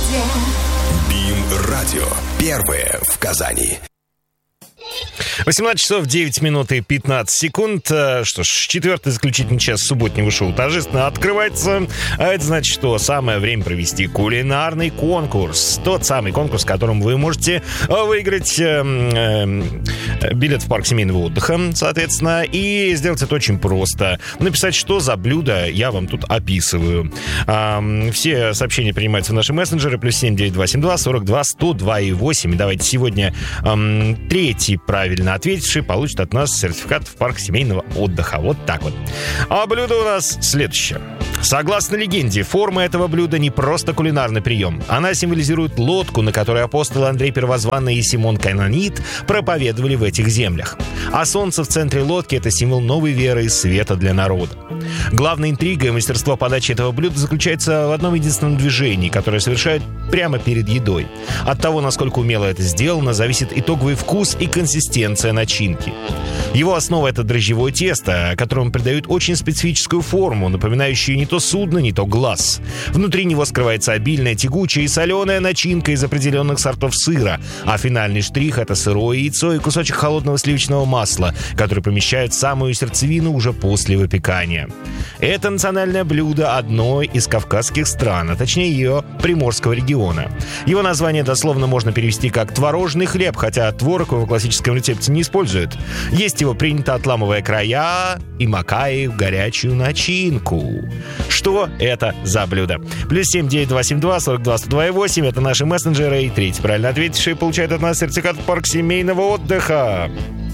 БИМ-радио. Первое в Казани. 18 часов 9 минут и 15 секунд. Что ж, четвертый заключительный час субботнего шоу торжественно открывается. А это значит, что самое время провести кулинарный конкурс. Тот самый конкурс, в котором вы можете выиграть билет в парк семейного отдыха, соответственно. И сделать это очень просто. Написать, что за блюдо я вам тут описываю. Все сообщения принимаются в наши мессенджеры. +7 9272 42 102 и 8. И давайте сегодня третий правильно ответивший получит от нас сертификат в парк семейного отдыха. Вот так вот. А блюдо у нас следующее. Согласно легенде, форма этого блюда не просто кулинарный прием. Она символизирует лодку, на которой апостолы Андрей Первозванный и Симон Канонит проповедовали в этих землях. А солнце в центре лодки — это символ новой веры и света для народа. Главная интрига и мастерство подачи этого блюда заключается в одном единственном движении, которое совершают прямо перед едой. От того, насколько умело это сделано, зависит итоговый вкус и консистенция начинки. Его основа — это дрожжевое тесто, которому придают очень специфическую форму, напоминающую не то судно, не то глаз. Внутри него скрывается обильная, тягучая и соленая начинка из определенных сортов сыра, а финальный штрих — это сырое яйцо и кусочек холодного сливочного масла, который помещают в самую сердцевину уже после выпекания. Это национальное блюдо одной из кавказских стран, а точнее ее приморского региона. Его название дословно можно перевести как «творожный хлеб», хотя творог в классическом рецепте не используют. Есть его принято, отламывая края и макая их в горячую начинку. Что это за блюдо? +7 9272 42 102 и 8. Это наши мессенджеры. И третий правильно ответивший получает от нас сертификат в парк семейного отдыха.